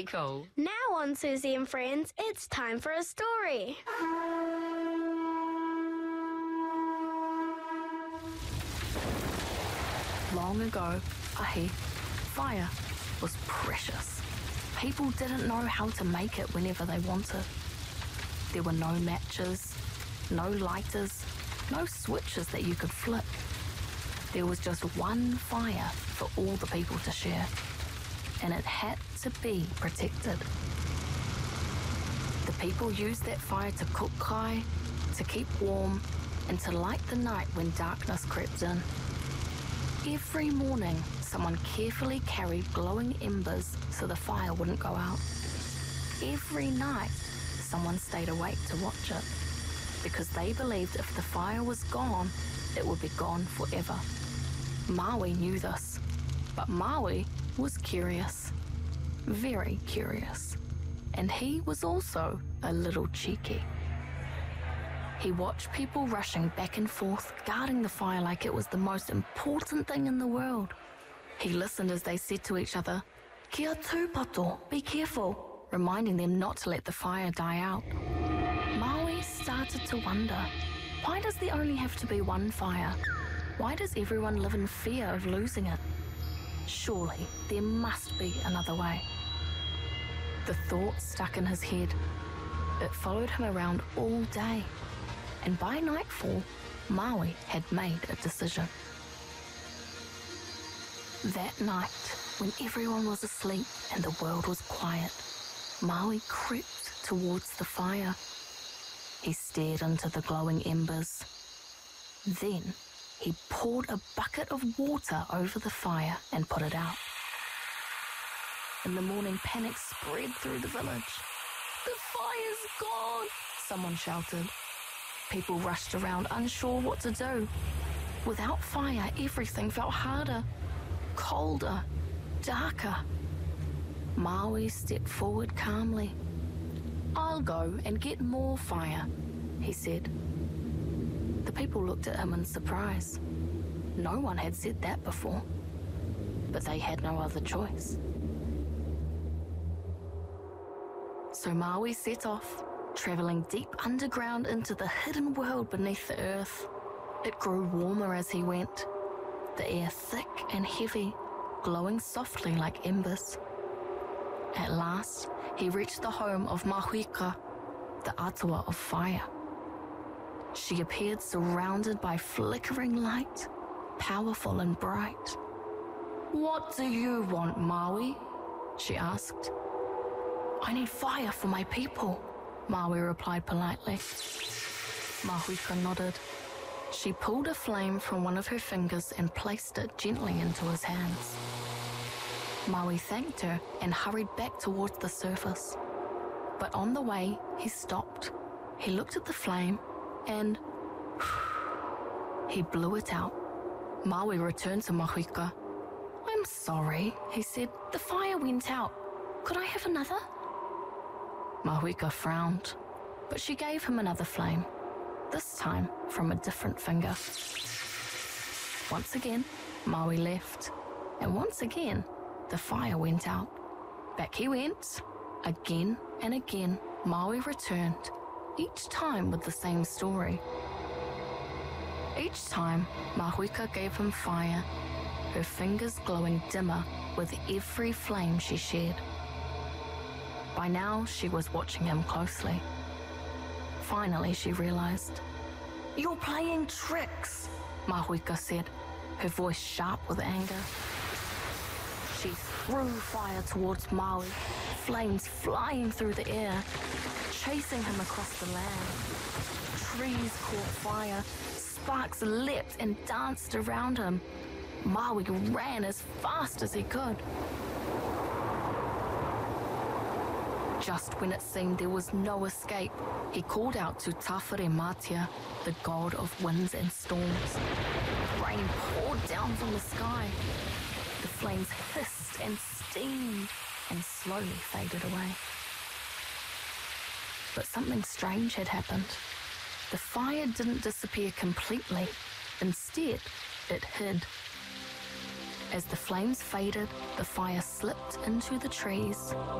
really cool. Now on Susie and Friends, it's time for a story. Long ago, fire was precious. People didn't know how to make it whenever they wanted. There were no matches, no lighters, no switches that you could flip. There was just one fire for all the people to share, and it had to be protected. The people used that fire to cook kai, to keep warm, and to light the night when darkness crept in. Every morning, someone carefully carried glowing embers so the fire wouldn't go out. Every night, someone stayed awake to watch it, because they believed if the fire was gone, it would be gone forever. Maui knew this, but Maui was curious, very curious, and he was also a little cheeky. He watched people rushing back and forth, guarding the fire like it was the most important thing in the world. He listened as they said to each other, "Kia tūpato, be careful," reminding them not to let the fire die out. Maui started to wonder, why does there only have to be one fire? Why does everyone live in fear of losing it? Surely there must be another way. The thought stuck in his head. It followed him around all day, and by nightfall, Maui had made a decision. That night, when everyone was asleep and the world was quiet, Maui crept towards the fire. He stared into the glowing embers. Then he poured a bucket of water over the fire and put it out. In the morning, panic spread through the village. "The fire's gone!" someone shouted. People rushed around, unsure what to do. Without fire, everything felt harder, colder, darker. Maui stepped forward calmly. "I'll go and get more fire," he said. The people looked at him in surprise. No one had said that before, but they had no other choice. So Maui set off, travelling deep underground into the hidden world beneath the earth. It grew warmer as he went, the air thick and heavy, glowing softly like embers. At last, he reached the home of Mahuika, the atua of fire. She appeared surrounded by flickering light, powerful and bright. "What do you want, Maui?" she asked. "I need fire for my people," Maui replied politely. Mahuika nodded. She pulled a flame from one of her fingers and placed it gently into his hands. Maui thanked her and hurried back towards the surface. But on the way, he stopped. He looked at the flame and he blew it out. Maui returned to Mahuika. "I'm sorry," he said. "The fire went out. Could I have another?" Mahuika frowned, but she gave him another flame, this time from a different finger. Once again, Maui left, and once again, the fire went out. Back he went. Again and again, Maui returned, each time with the same story. Each time, Mahuika gave him fire, her fingers glowing dimmer with every flame she shared. By now, she was watching him closely. Finally, she realized. "You're playing tricks," Mahuika said, her voice sharp with anger. She threw fire towards Maui, flames flying through the air, chasing him across the land. Trees caught fire, sparks leapt and danced around him. Maui ran as fast as he could. Just when it seemed there was no escape, he called out to Tawhare Matia, the god of winds and storms. Rain poured down from the sky. The flames hissed and steamed and slowly faded away. But something strange had happened. The fire didn't disappear completely. Instead, it hid. As the flames faded, the fire slipped into the trees,